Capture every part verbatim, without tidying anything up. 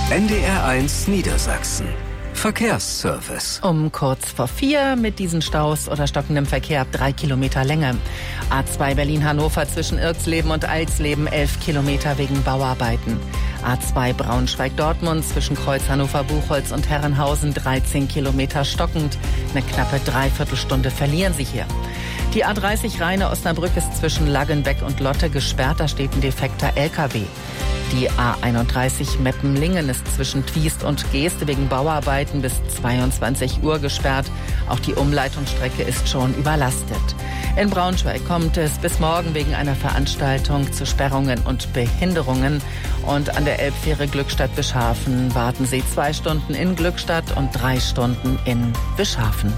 N D R eins Niedersachsen. Verkehrsservice. Um kurz vor vier mit diesen Staus oder stockendem Verkehr ab drei Kilometer Länge. A zwei Berlin-Hannover zwischen Irxleben und Alsleben elf Kilometer wegen Bauarbeiten. A zwei Braunschweig-Dortmund zwischen Kreuz Hannover-Buchholz und Herrenhausen dreizehn Kilometer stockend. Eine knappe Dreiviertelstunde verlieren Sie hier. Die A dreißig Rheine-Osnabrück ist zwischen Laggenbeck und Lotte gesperrt, da steht ein defekter L K W. Die A einunddreißig Meppen-Lingen ist zwischen Twiest und Geest wegen Bauarbeiten bis zweiundzwanzig Uhr gesperrt. Auch die Umleitungsstrecke ist schon überlastet. In Braunschweig kommt es bis morgen wegen einer Veranstaltung zu Sperrungen und Behinderungen. Und an der Elbfähre Glückstadt-Wischhafen warten Sie zwei Stunden in Glückstadt und drei Stunden in Wischhafen.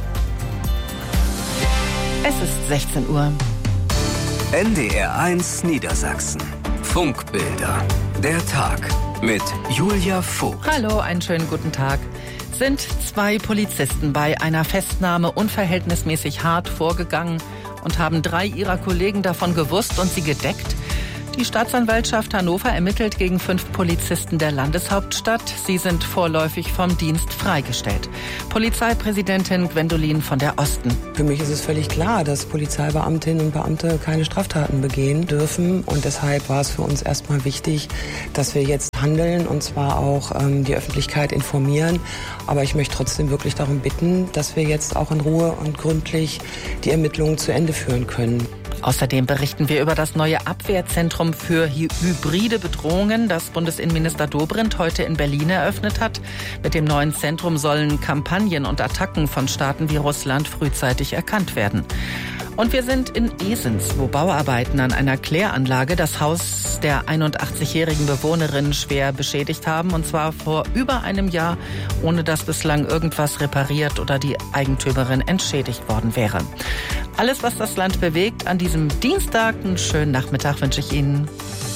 Es ist sechzehn Uhr. N D R eins Niedersachsen. Funkbilder. Der Tag mit Julia Vogt. Hallo, einen schönen guten Tag. Sind zwei Polizisten bei einer Festnahme unverhältnismäßig hart vorgegangen und haben drei ihrer Kollegen davon gewusst und sie gedeckt? Die Staatsanwaltschaft Hannover ermittelt gegen fünf Polizisten der Landeshauptstadt. Sie sind vorläufig vom Dienst freigestellt. Polizeipräsidentin Gwendolin von der Osten. Für mich ist es völlig klar, dass Polizeibeamtinnen und Beamte keine Straftaten begehen dürfen. Und deshalb war es für uns erstmal wichtig, dass wir jetzt handeln und zwar auch ähm, die Öffentlichkeit informieren. Aber ich möchte trotzdem wirklich darum bitten, dass wir jetzt auch in Ruhe und gründlich die Ermittlungen zu Ende führen können. Außerdem berichten wir über das neue Abwehrzentrum für hybride Bedrohungen, das Bundesinnenminister Dobrindt heute in Berlin eröffnet hat. Mit dem neuen Zentrum sollen Kampagnen und Attacken von Staaten wie Russland frühzeitig erkannt werden. Und wir sind in Esens, wo Bauarbeiten an einer Kläranlage das Haus der einundachtzigjährigen Bewohnerin schwer beschädigt haben. Und zwar vor über einem Jahr, ohne dass bislang irgendwas repariert oder die Eigentümerin entschädigt worden wäre. Alles, was das Land bewegt, an diesem Dienstag. Einen schönen Nachmittag wünsche ich Ihnen.